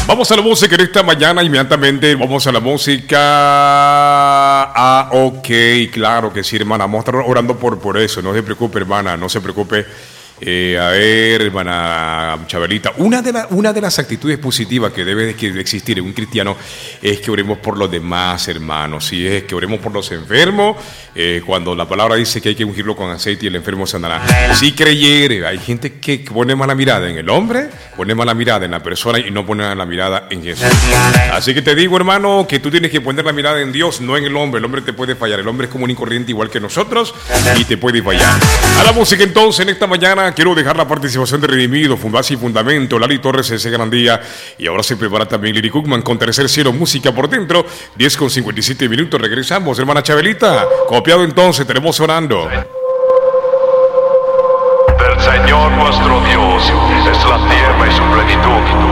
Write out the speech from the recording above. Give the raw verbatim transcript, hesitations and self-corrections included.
Vamos a la música en esta mañana, inmediatamente vamos a la música. Ah, ok, claro que sí, hermana. Vamos a estar orando por, por eso. No se preocupe, hermana, no se preocupe. Eh, a ver, hermana Chabelita, una de, la, una de las actitudes positivas que debe de existir en un cristiano es que oremos por los demás, hermanos. Si es que oremos por los enfermos, eh, cuando la palabra dice que hay que ungirlo con aceite y el enfermo sanará. Si creyere, hay gente que pone mala mirada en el hombre, pone mala mirada en la persona y no pone la mirada en Jesús. Así que te digo, hermano, que tú tienes que poner la mirada en Dios, no en el hombre. El hombre te puede fallar, el hombre es común y corriente igual que nosotros y te puede fallar. A la música entonces en esta mañana. Quiero dejar la participación de Redimido, Fundasi y Fundamento, Lali Torres, ese gran día. Y ahora se prepara también Lili Cookman con Tercer Cielo, música por dentro. diez con cincuenta y siete minutos. Regresamos, hermana Chabelita. Copiado entonces, tenemos orando. Del Señor nuestro Dios es la tierra y su plenitud,